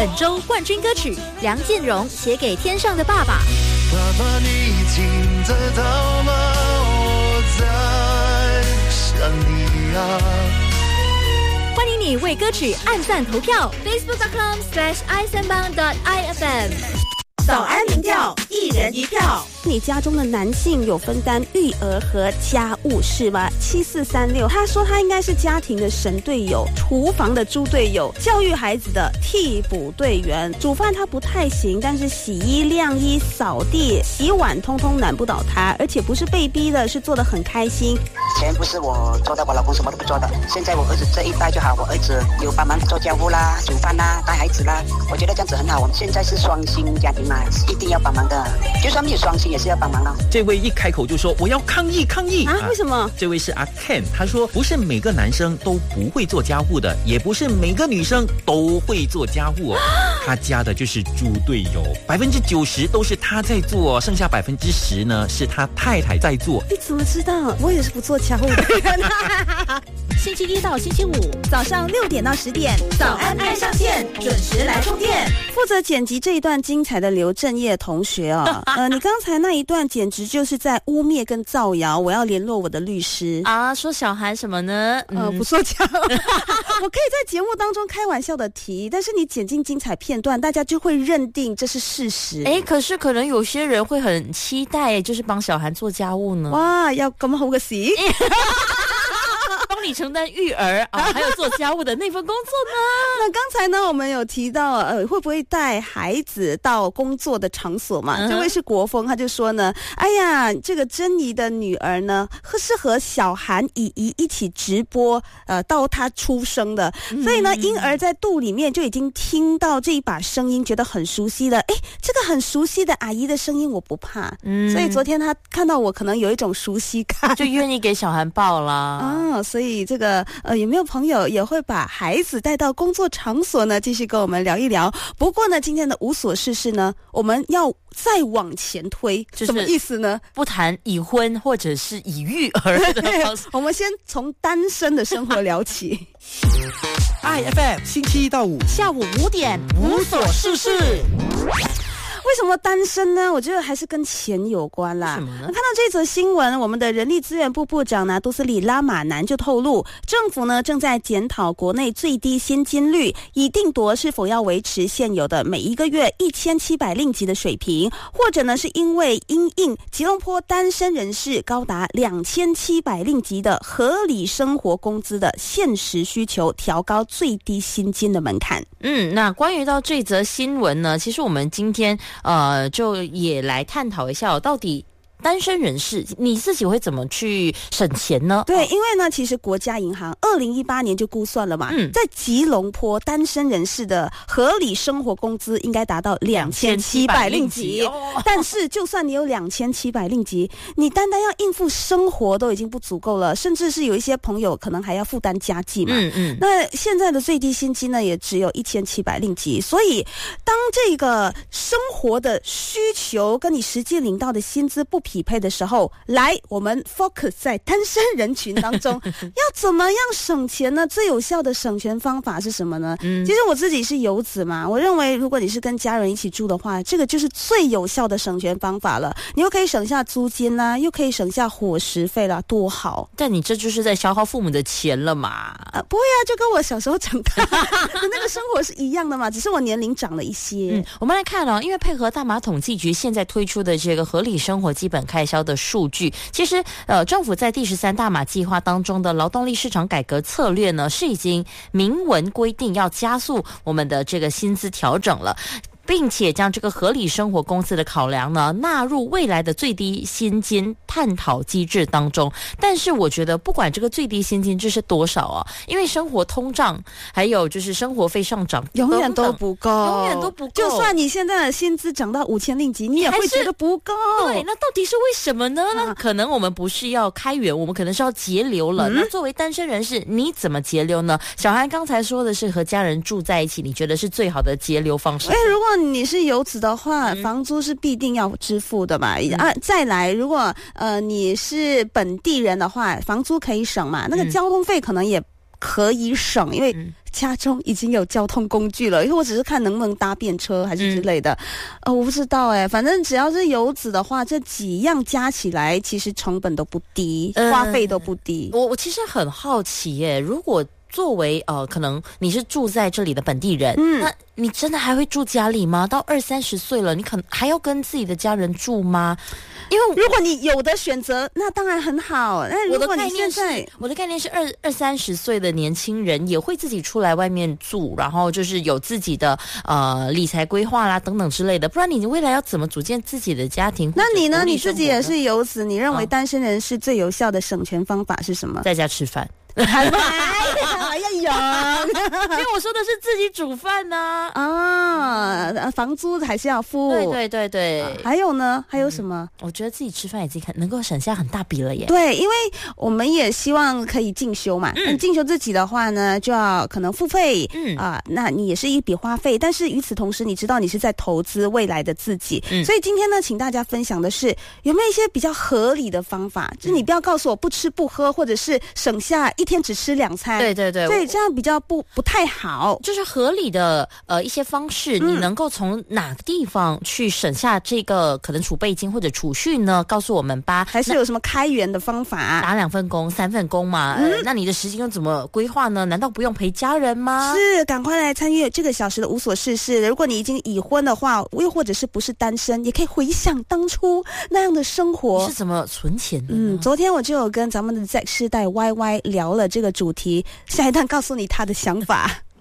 本周冠军歌曲梁建荣写给天上的爸爸。 爸爸，你听得到吗？我在想你啊。 欢迎你为歌曲按赞投票 facebook.com/isanbang.ifm。 早安民调，一人一票。你家中的男性有分担育儿和家务事吗？7436，他说他应该是家庭的神队友，厨房的猪队友，教育孩子的替补队员。煮饭他不太行，但是洗衣、晾衣、扫地、洗碗通通难不倒他，而且不是被逼的，是做得很开心。 以前不是我做的，我老公什么都不做的。现在我儿子这一代就好，我儿子有帮忙做家务啦、煮饭啦、带孩子啦，我觉得这样子很好。我们现在是双薪家庭嘛，一定要帮忙的，就算没有双薪也是要帮忙的。 这位一开口就说我要抗议啊！为什么？ 这位是阿 Ken， 他说不是每个男生都不会做家务的，也不是每个女生都会做家务哦。他家的就是猪队友，90%都是他在做，剩下10%呢是他太太在做。 你怎么知道？我也是不做家务的人。 星期一到星期五早上6点到10点， 早安爱上线，准时来充电。 负责剪辑这一段精彩的刘正业同学哦，你刚才那一段简直就是在污蔑跟造谣，我要联络我的律师啊！说小韩什么呢？ 不说家务，我可以在节目当中开玩笑的提，但是你剪进精彩片段，大家就会认定这是事实。 可是可能有些人会很期待，就是帮小韩做家务呢。 哇，要咁好嘅事。 帮你承担育儿还有做家务的那份工作呢？ 那刚才呢，我们有提到会不会带孩子到工作的场所嘛？这位是国风，他就说呢，哎呀，这个珍妮的女儿呢，是和小韩姨姨一起直播到她出生的，所以呢，婴儿在肚里面就已经听到这一把声音，觉得很熟悉了。这个很熟悉的阿姨的声音我不怕，所以昨天他看到我可能有一种熟悉感， 就愿意给小韩抱啦。 所以这个有没有朋友也会把孩子带到工作场所呢？继续跟我们聊一聊。不过呢，今天的无所事事呢，我们要再往前推， 就是什么意思呢？ 不谈已婚或者是已育儿的方式。 我们先从单身的生活聊起。 IFM 星期一到五下午5点无所事事。 为什么单身呢？我觉得还是跟钱有关啦。 什么呢？ 看到这则新闻，我们的人力资源部部长呢，杜斯里拉马南就透露，政府呢正在检讨国内最低薪金率，以定夺是否要维持现有的每一个月1700令吉的水平，或者呢是因为因应吉隆坡单身人士高达2700令吉的合理生活工资的现实需求，调高最低薪金的门槛。 那关于到这则新闻呢，其实我们今天就也来探讨一下到底单身人士你自己会怎么去省钱呢？ 对，因为呢其实国家银行2018年就估算了嘛，在吉隆坡单身人士的合理生活工资应该达到2700令吉，但是就算你有2700令吉，你单单要应付生活都已经不足够了，甚至是有一些朋友可能还要负担家计嘛。那现在的最低薪金呢也只有1700令吉，所以当这个生活的需求跟你实际领到的薪资不匹配的时候，来我们 focus 在单身人群当中要怎么样省钱呢？最有效的省钱方法是什么呢？其实我自己是游子嘛，我认为如果你是跟家人一起住的话，这个就是最有效的省钱方法了。你又可以省下租金啦，又可以省下伙食费啦，多好。 但你这就是在消耗父母的钱了嘛。 不会啊，就跟我小时候长大的那个生活是一样的嘛，只是我年龄长了一些。 我们来看因为配合大马统计局现在推出的这个合理生活基本开销的数据，其实政府在第13大马计划当中的劳动力市场改革策略呢，是已经明文规定要加速我们的这个薪资调整了，并且将这个合理生活工资的考量呢纳入未来的最低薪金探讨机制当中。但是我觉得不管这个最低薪金这是多少因为生活通胀还有就是生活费上涨永远都不够， 永远都不够。 就算你现在的薪资涨到5000令吉，你也会觉得不够。 对，那到底是为什么呢？那可能我们不是要开源，我们可能是要节流了。那作为单身人士，你怎么节流呢？小韩刚才说的是和家人住在一起，你觉得是最好的节流方式？ 如果你是游子的话，房租是必定要支付的嘛。再来，如果你是本地人的话，房租可以省嘛，那个交通费可能也可以省，因为家中已经有交通工具了，因为我只是看能不能搭便车还是之类的。我不知道反正只要是游子的话，这几样加起来其实成本都不低，花费都不低。 我其实很好奇耶，如果作为可能你是住在这里的本地人，那你真的还会住家里吗？到20-30岁了，你可能还要跟自己的家人住吗？因为如果你有的选择，那当然很好。那如果你现在， 我的概念是20-30岁的年轻人也会自己出来外面住，然后就是有自己的理财规划啦等等之类的，不然你未来要怎么组建自己的家庭？ 那你呢？你自己也是游子，你认为单身人士最有效的省钱方法是什么？ 在家吃饭。 哎呀， 因为我说的是自己煮饭呢。 房租还是要付。 对。 还有呢？还有什么？ 我觉得自己吃饭已经能够省下很大笔了耶。 对，因为我们也希望可以进修嘛。进修自己的话呢，就要可能付费。那你也是一笔花费，但是与此同时，你知道你是在投资未来的自己。所以今天呢，请大家分享的是有没有一些比较合理的方法？就是你不要告诉我不吃不喝，或者是省下一天只吃2餐。 对， 所以这样比较不太好。 就是合理的一些方式，你能够从哪个地方去省下这个可能储备金或者储蓄呢？告诉我们吧。 还是有什么开源的方法？ 打2份工、3份工嘛。那你的时间又怎么规划呢？难道不用陪家人吗？ 是，赶快来参与这个小时的无所事事。如果你已经已婚的话，又或者是不是单身，也可以回想当初那样的生活。 你是怎么存钱的呢？ 昨天我就有跟咱们的Z世代 YY 聊了这个主题，下一段告诉你他的想法。